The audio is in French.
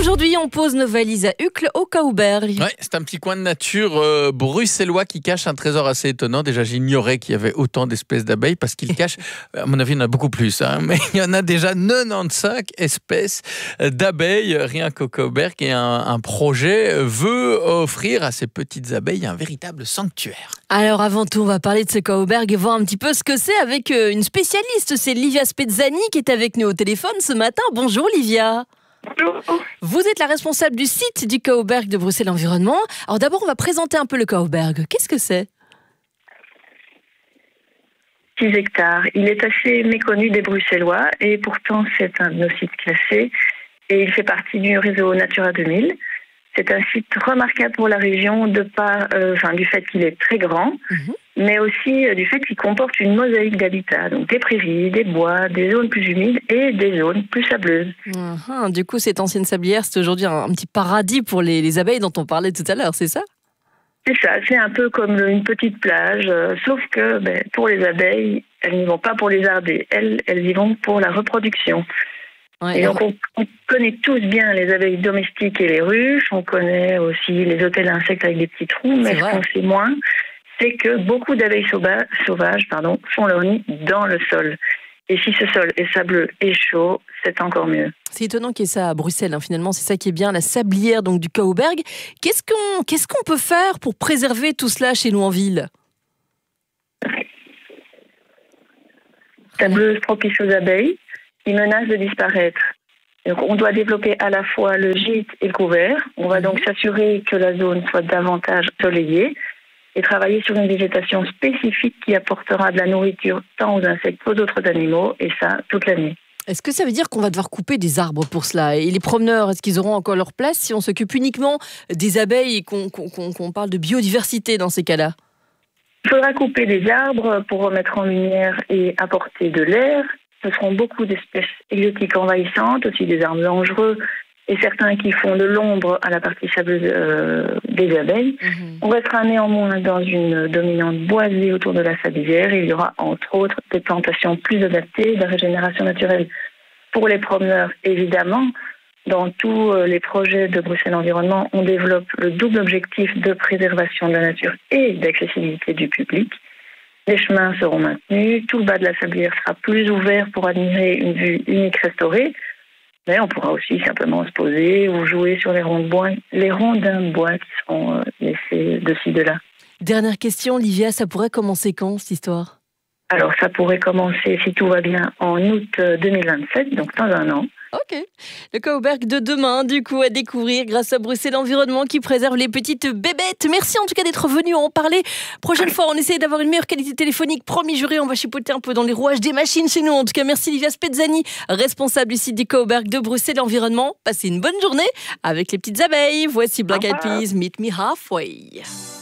Aujourd'hui, on pose nos valises à Uccle au Cauberg. Ouais, c'est un petit coin de nature bruxellois qui cache un trésor assez étonnant. Déjà, j'ignorais qu'il y avait autant d'espèces d'abeilles parce qu'il cache, à mon avis, il y en a beaucoup plus. Mais il y en a déjà 95 espèces d'abeilles, rien qu'au Cauberg. Et un projet veut offrir à ces petites abeilles un véritable sanctuaire. Alors avant tout, on va parler de ce Cauberg et voir un petit peu ce que c'est avec une spécialiste. C'est Livia Spezzani qui est avec nous au téléphone ce matin. Bonjour Livia. Bonjour. Vous êtes la responsable du site du Cauberg de Bruxelles Environnement. Alors d'abord, on va présenter un peu le Cauberg. Qu'est-ce que c'est ? 6 hectares. Il est assez méconnu des Bruxellois et pourtant c'est un de nos sites classés et il fait partie du réseau Natura 2000. C'est un site remarquable pour la région du fait qu'il est très grand, mais aussi du fait qu'il comporte une mosaïque d'habitats, donc des prairies, des bois, des zones plus humides et des zones plus sableuses. Du coup, cette ancienne sablière, c'est aujourd'hui un petit paradis pour les abeilles dont on parlait tout à l'heure, c'est ça ? C'est ça, c'est un peu comme une petite plage, sauf que pour les abeilles, elles n'y vont pas pour les arder, elles y vont pour la reproduction. Ouais, et donc on connaît tous bien les abeilles domestiques et les ruches, on connaît aussi les hôtels à insectes avec des petits trous, mais ce qu'on sait moins, c'est que beaucoup d'abeilles sauvages font leur nid dans le sol. Et si ce sol est sableux et chaud, c'est encore mieux. C'est étonnant qu'il y ait ça à Bruxelles, finalement, c'est ça qui est bien, la sablière donc, du Cauberg. Qu'est-ce qu'on peut faire pour préserver tout cela chez nous en ville ? Sableuse propice aux abeilles, qui menacent de disparaître. Donc, on doit développer à la fois le gîte et le couvert. On va donc s'assurer que la zone soit davantage soleillée et travailler sur une végétation spécifique qui apportera de la nourriture tant aux insectes qu'aux autres animaux, et ça toute l'année. Est-ce que ça veut dire qu'on va devoir couper des arbres pour cela ? Et les promeneurs, est-ce qu'ils auront encore leur place si on s'occupe uniquement des abeilles et qu'on parle de biodiversité dans ces cas-là ? Il faudra couper des arbres pour remettre en lumière et apporter de l'air. Ce seront beaucoup d'espèces exotiques envahissantes, aussi des arbres dangereux et certains qui font de l'ombre à la partie sableuse des abeilles. On restera néanmoins dans une dominante boisée autour de la sablière et il y aura entre autres des plantations plus adaptées de la régénération naturelle. Pour les promeneurs, évidemment, dans tous les projets de Bruxelles Environnement, on développe le double objectif de préservation de la nature et d'accessibilité du public. Les chemins seront maintenus, tout le bas de la sablière sera plus ouvert pour admirer une vue unique restaurée, mais on pourra aussi simplement se poser ou jouer sur les rondins de bois qui seront laissés de ci, de là. Dernière question, Livia, ça pourrait commencer quand, cette histoire ? Alors, ça pourrait commencer, si tout va bien, en août 2027, donc dans un an. Ok. Le Cauberg de demain, du coup, à découvrir grâce à Bruxelles Environnement qui préserve les petites bébêtes. Merci en tout cas d'être venu en parler. Prochaine fois, on essaie d'avoir une meilleure qualité téléphonique. Promis juré, on va chipoter un peu dans les rouages des machines chez nous. En tout cas, merci Livia Spezzani, responsable du site du Cauberg de Bruxelles Environnement. Passez une bonne journée avec les petites abeilles. Voici Black Eyed Peas, Meet Me Halfway.